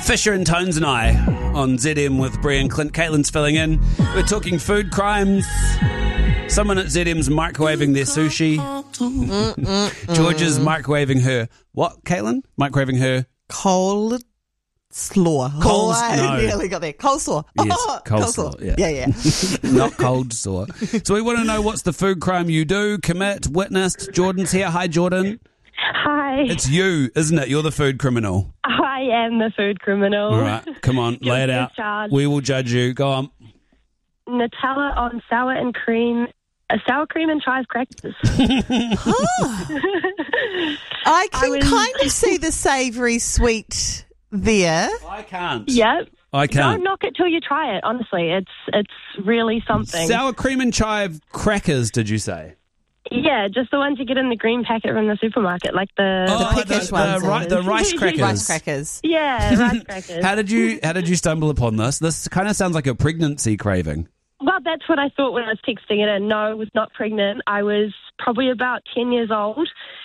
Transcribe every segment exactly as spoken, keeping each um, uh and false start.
Fisher and Tones and I on Z M with Brie and Clint. Caitlin's filling in. We're talking food crimes. Someone at Z M's microwaving their sushi. Mm, mm, mm. Georgia's microwaving her... What, Caitlin? Microwaving her... Cold slaw. Cold, oh, I no. nearly got there. Coleslaw. Yes, Oh, coleslaw, coleslaw. yeah. Yeah, yeah. Not cold sore. So we want to know what's the food crime you do, commit, witnessed. Jordan's here. Hi, Jordan. Hi. It's you, isn't it? You're the food criminal. I am the food criminal. All right, come on, lay it Guilty out. as charged. We will judge you. Go on. Nutella on sour and cream, uh, sour cream and chive crackers. I can I was- kind of see the savoury sweet there. I can't. Yep. I Don't can't. knock it till you try it. Honestly, it's it's really something. Sour cream and chive crackers, did you say? Yeah, just the ones you get in the green packet from the supermarket, like the Oh, the pickish the, ones. the, ri- the rice crackers. Rice crackers. Yeah, rice crackers. How did you How did you stumble upon this? This kind of sounds like a pregnancy craving. Well, that's what I thought when I was texting it in. No, I was not pregnant. I was probably about ten years old,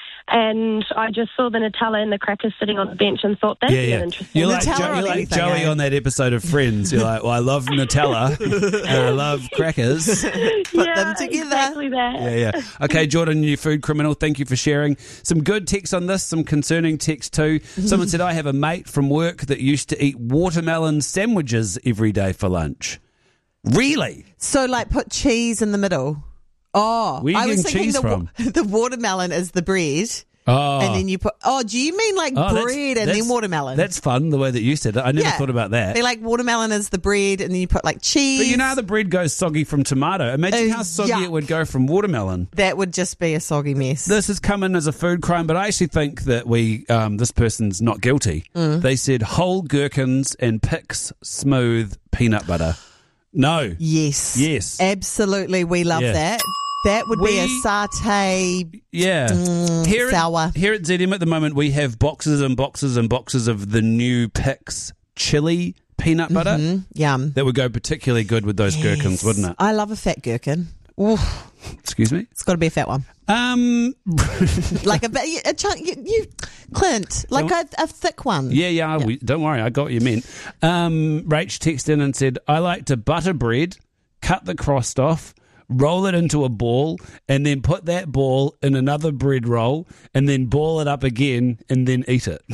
and I just saw the Nutella and the crackers sitting on the bench and thought, that's Yeah, an yeah. interesting. You're like, Nutella Jo- on you're like anything, Joey eh? on that episode of Friends. You're like, well, I love Nutella and I love crackers. Put yeah, them together. Exactly that. Yeah, yeah. Okay, Jordan, you food criminal, thank you for sharing. Some good text on this, some concerning text too. Someone said, I have a mate from work that used to eat watermelon sandwiches every day for lunch. Really? So, like, put cheese in the middle. Oh, Where are you I was getting thinking cheese the, from? the watermelon is the bread. Oh. And then you put, oh, do you mean like Oh, that's- bread and that's- then watermelon? That's fun, the way that you said it. I never Yeah. thought about that. They like watermelon is the bread and then you put like cheese. But you know how the bread goes soggy from tomato. Imagine Uh, how soggy yuck. it would go from watermelon. That would just be a soggy mess. This has come in as a food crime, but I actually think that we um, this person's not guilty. Mm. They said whole gherkins and Pix smooth peanut butter. No. Yes. Yes. Absolutely. We love Yeah. that. That would be a We- satay. Yeah. here, sour. At, here at Z M at the moment, we have boxes and boxes and boxes of the new Pix chili peanut butter. Mm, yum. That would go particularly good with those gherkins, wouldn't it? I love a fat gherkin. Ooh, Excuse me? it's got to be a fat one. Um, Like a, bit- a chunk, you, you Clint, like a, a thick one. Yeah, yeah, We, don't worry, I got what you meant. Um, Rach texted in and said, I like to butter bread, cut the crust off, roll it into a ball, and then put that ball in another bread roll, and then ball it up again, and then eat it.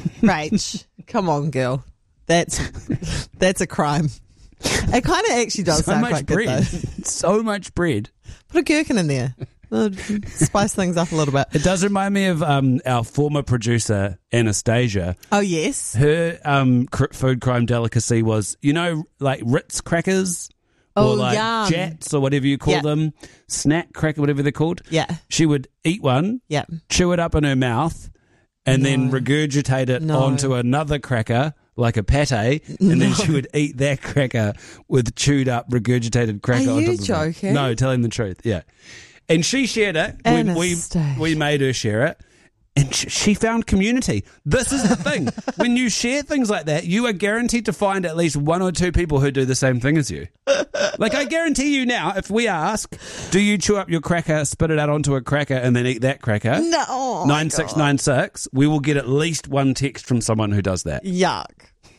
Rach, come on, girl. That's that's a crime. It kind of actually does So sound much quite bread. good, though. So much bread. Put a gherkin in there. Uh, Spice things up a little bit. It does remind me of um, our former producer, Anastasia. Oh, yes. Her um, cr- food crime delicacy was, you know, like Ritz crackers? Oh, or like yum. Jats or whatever you call Yeah. them, snack cracker, whatever they're called. Yeah. She would eat one, Yeah. chew it up in her mouth, and then regurgitate it No. onto another cracker, like a pate, and then she would eat that cracker with chewed up, regurgitated cracker Are on you top of it. joking? No, telling the truth, yeah. And she shared it. We, we, Anastasia. we made her share it. And sh- she found community. This is the thing. When you share things like that, you are guaranteed to find at least one or two people who do the same thing as you. Like, I guarantee you now, if we ask, do you chew up your cracker, spit it out onto a cracker, and then eat that cracker? No. Oh, my nine six nine six, we will get at least one text from someone who does that. Yuck.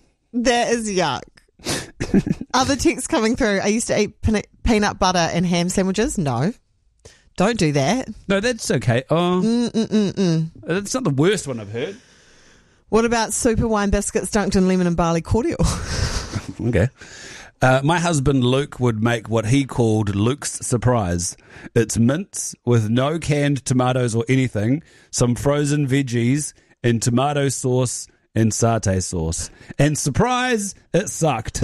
That is yuck. Other texts coming through. I used to eat pene- peanut butter and ham sandwiches. No. Don't do that. No, that's okay. Oh, Mm-mm-mm-mm. that's not the worst one I've heard. What about super wine biscuits dunked in lemon and barley cordial? Okay. Uh, my husband Luke would make what he called Luke's surprise. It's mince with no canned tomatoes or anything, some frozen veggies, and tomato sauce and satay sauce. And surprise, it sucked.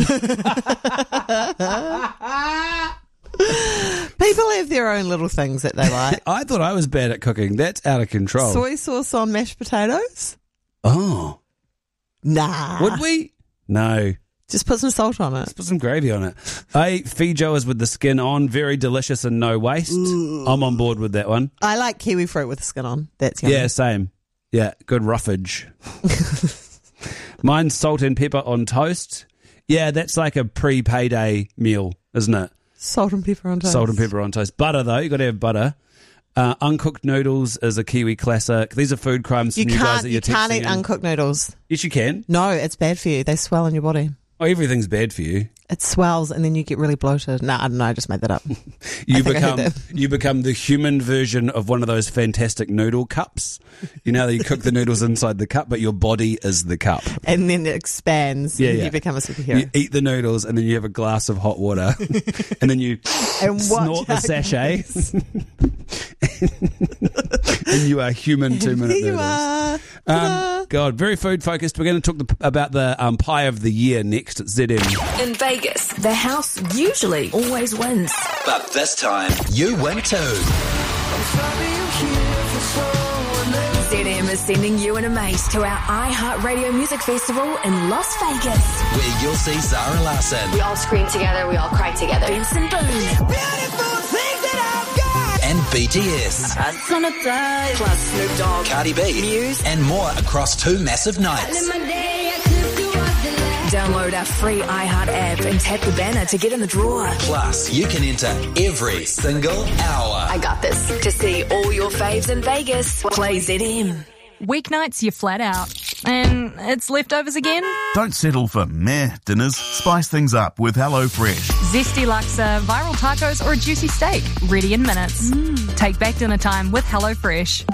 People have their own little things that they like. I thought I was bad at cooking. That's out of control. Soy sauce on mashed potatoes? Oh. Nah. Would we? No. Just put some salt on it. Let's put some gravy on it. I ate feijoas with the skin on. Very delicious and no waste. I'm on board with that one. I like kiwi fruit with the skin on. That's yummy. Yeah, same. Yeah, good roughage. Mine's salt and pepper on toast. Yeah, that's like a pre-payday meal, isn't it? Salt and pepper on toast. Salt and pepper on toast. Butter, though. You got to have butter. Uh, uncooked noodles is a Kiwi classic. These are food crimes You from you guys can't, that you you're can't texting eat in. uncooked noodles. Yes, you can. No, it's bad for you. They swell in your body. Oh, everything's bad for you. It swells and then you get really bloated. No, I don't know. I just made that up. You think I heard become that. you become the human version of one of those fantastic noodle cups. You know, that you cook the noodles inside the cup, but your body is the cup. And then it expands Yeah, and yeah. you become a superhero. You eat the noodles and then you have a glass of hot water, and then you And watch snort the out, sachet, and you are human two minute Here you noodles. are. Um, Ta-da. God, very food focused. We're going to talk the, about the um, pie of the year next at Z M. In Vegas, the house usually always wins. But this time, you win too. Z M is sending you and a mate to our iHeartRadio Music Festival in Las Vegas. Where you'll see Zara Larsson We all scream together, we all cry together. Benson Boone, and B T S, plus Snoop Dogg, Cardi B, Muse. and more across two massive nights. Download our free iHeart app and tap the banner to get in the draw. Plus, you can enter every single hour. I got this. To see all your faves in Vegas, play Z M. Weeknights, you're flat out. And it's leftovers again? Don't settle for meh dinners. Spice things up with HelloFresh. Zesty laksa, viral tacos, or a juicy steak. Ready in minutes. Take back dinner time with HelloFresh.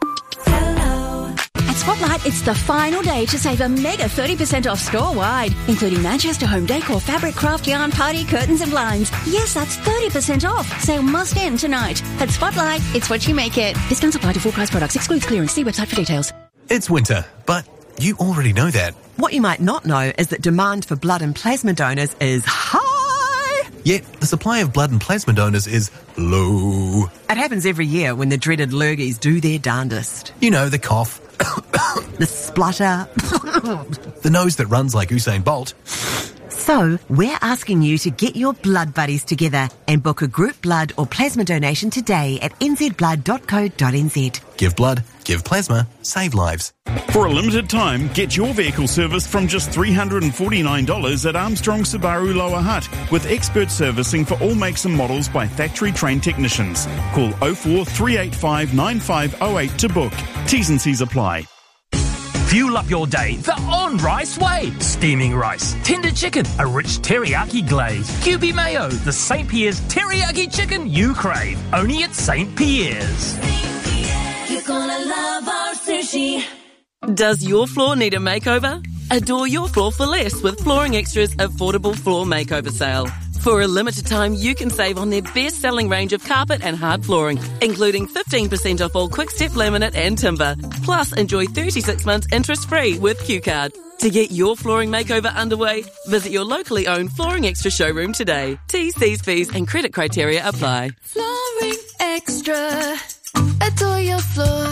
At Spotlight, it's the final day to save a mega thirty percent off store-wide, including Manchester home decor, fabric, craft, yarn, party, curtains and blinds. Yes, that's thirty percent off. Sale must end tonight. At Spotlight, it's what you make it. Discounts apply to full price products. Excludes clearance. See website for details. It's winter, but you already know that. What you might not know is that demand for blood and plasma donors is high. Yet, the supply of blood and plasma donors is low. It happens every year when the dreaded lurgies do their darndest. You know, the cough, The splutter. the nose that runs like Usain Bolt. So, we're asking you to get your blood buddies together and book a group blood or plasma donation today at n z blood dot co dot n z. Give blood, give plasma, save lives. For a limited time, get your vehicle serviced from just three hundred forty-nine dollars at Armstrong Subaru Lower Hutt, with expert servicing for all makes and models by factory-trained technicians. Call oh four three eight five nine five oh eight to book. T's and C's apply. Fuel up your day the on-rice way. Steaming rice, tender chicken, a rich teriyaki glaze, Q B mayo, the Saint Pierre's teriyaki chicken you crave. Only at Saint Pierre's. You're gonna love our sushi. Does your floor need a makeover? Adore your floor for less with Flooring Extra's affordable floor makeover sale. For a limited time, you can save on their best-selling range of carpet and hard flooring, including fifteen percent off all quick-step laminate and timber. Plus, enjoy thirty-six months interest-free with Q Card. To get your flooring makeover underway, visit your locally owned Flooring Extra showroom today. T's, C's, fees and credit criteria apply. Flooring Extra. Adore your floor.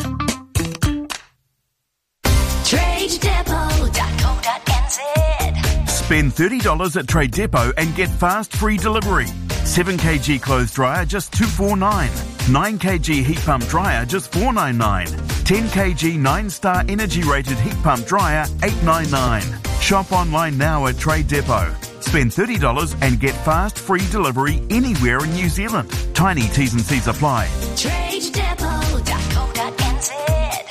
trade depot dot co dot n z. Spend thirty dollars at Trade Depot and get fast free delivery. seven kilogram clothes dryer just two hundred forty-nine dollars. nine kilogram heat pump dryer just four hundred ninety-nine dollars. ten kilogram nine star energy rated heat pump dryer eight hundred ninety-nine dollars. Shop online now at Trade Depot. Spend thirty dollars and get fast free delivery anywhere in New Zealand. Tiny T's and C's apply. trade depot dot co dot n z.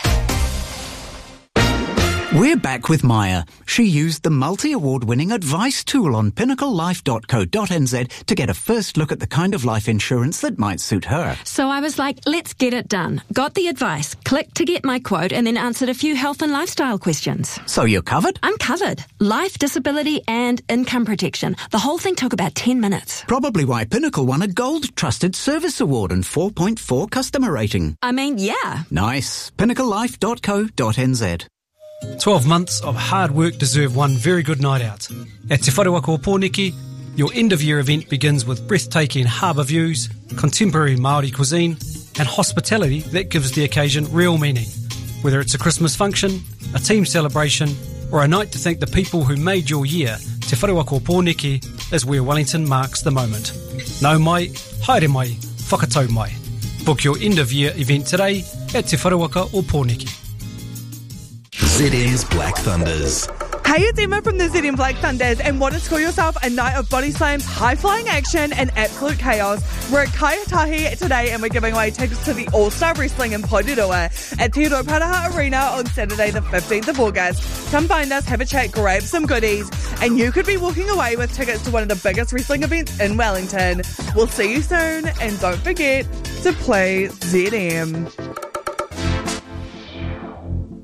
We're back with Maya. She used the multi-award winning advice tool on pinnacle life dot co dot n z to get a first look at the kind of life insurance that might suit her. So I was like, let's get it done. Got the advice, clicked to get my quote, and then answered a few health and lifestyle questions. So you're covered? I'm covered. Life, disability, and income protection. The whole thing took about ten minutes. Probably why Pinnacle won a Gold Trusted Service Award and four point four customer rating. I mean, yeah. Nice. pinnacle life dot co dot n z. twelve months of hard work deserve one very good night out. At Te Wharewako o Pōneke, your end-of-year event begins with breathtaking harbour views, contemporary Māori cuisine, and hospitality that gives the occasion real meaning. Whether it's a Christmas function, a team celebration, or a night to thank the people who made your year, Te Wharewako o Pōneke is where Wellington marks the moment. Nau mai, haere mai, whakatau mai. Book your end-of-year event today at Te Wharewako o Pōneke. Z M's Black Thunders. Hey, it's Emma from the Z M Black Thunders, and want to score yourself a night of body slams, high-flying action, and absolute chaos? We're at Kaitahi today, and we're giving away tickets to the All-Star Wrestling in Porirua at Te Paraha Arena on Saturday the fifteenth of August. Come find us, have a chat, grab some goodies, and you could be walking away with tickets to one of the biggest wrestling events in Wellington. We'll see you soon, and don't forget to play Z M.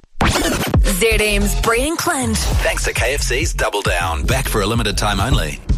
Z M's Bree and Clint. Thanks to K F C's Double Down. Back for a limited time only.